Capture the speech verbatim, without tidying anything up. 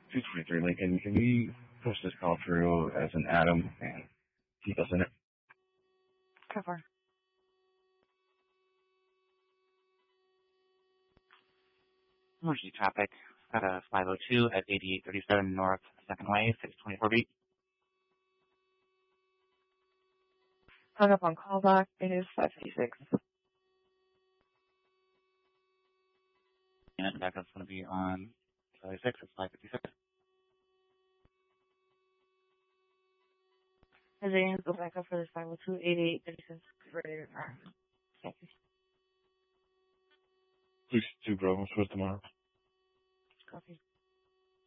two twenty-three Lincoln. Can we push this call through as an atom and keep us in it? Cover. Emergency traffic at a five oh two at eighty-eight thirty-seven North second Way, six twenty-four beat. Hung up on callback. It is five fifty-six. And backup's going to be on thirty-six, it's five fifty-six. Has anyone go back up for this five oh two, eighty-eight thirty-six? Ready to Thank you. Please do, bro. What's tomorrow? Copy.